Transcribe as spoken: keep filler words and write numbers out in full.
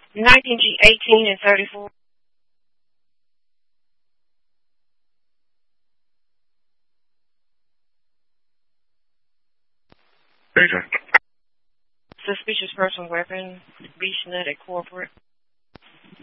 nineteen G eighteen and thirty-four. Data. Suspicious person weapon, BeachNet at corporate.